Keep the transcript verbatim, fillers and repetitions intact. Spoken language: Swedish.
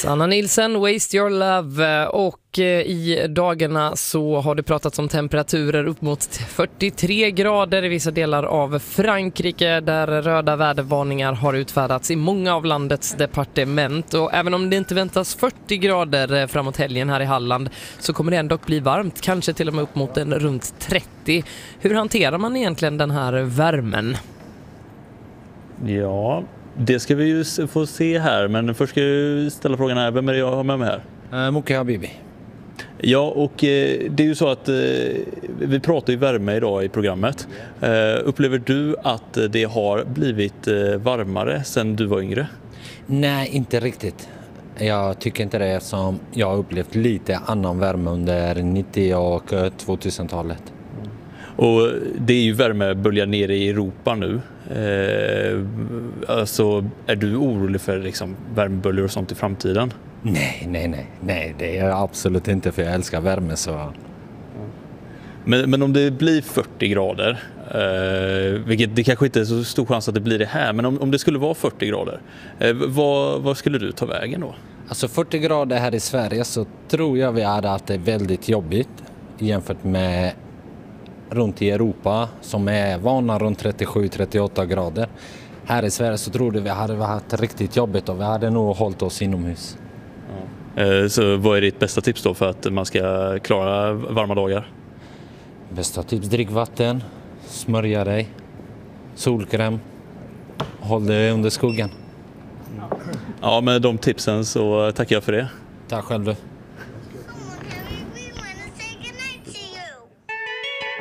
Sanna Nilsson, Waste Your Love. Och i dagarna så har det pratats om temperaturer upp mot fyrtiotre grader i vissa delar av Frankrike, där röda vädervarningar har utfärdats i många av landets departement. Och även om det inte väntas fyrtio grader framåt helgen här i Halland så kommer det ändå bli varmt, kanske till och med upp mot en runt trettio. Hur hanterar man egentligen den här värmen? Ja, det ska vi ju få se här, men först ska jag ställa frågan här, vem är det jag har med mig här? Uh, Mokka Habibi. Ja, och eh, det är ju så att eh, vi pratar ju värme idag i programmet. Eh, upplever du att det har blivit eh, varmare sedan du var yngre? Nej, inte riktigt. Jag tycker inte det, som jag har upplevt lite annan värme under nittio- och tvåtusentalet. Och det är ju värmeböljar nere i Europa nu. Eh, alltså, är du orolig för liksom, värmeböljor och sånt i framtiden? Nej, nej, nej. Nej, det är jag absolut inte, för jag älskar värme. Så. Men, men om det blir fyrtio grader, eh, vilket det kanske inte är så stor chans att det blir det här, men om, om det skulle vara fyrtio grader, eh, vad, vad skulle du ta vägen då? Alltså fyrtio grader här i Sverige så tror jag vi hade haft det väldigt jobbigt jämfört med runt i Europa som är vana runt trettiosju till trettioåtta grader. Här i Sverige så tror jag vi hade haft riktigt jobbigt och vi hade nog hållit oss inomhus. Ja. Så vad är ditt bästa tips då för att man ska klara varma dagar? Bästa tips, drick vatten, smörja dig, solkräm, håll dig under skuggan. Ja, med de tipsen så tackar jag för det. Tack själv.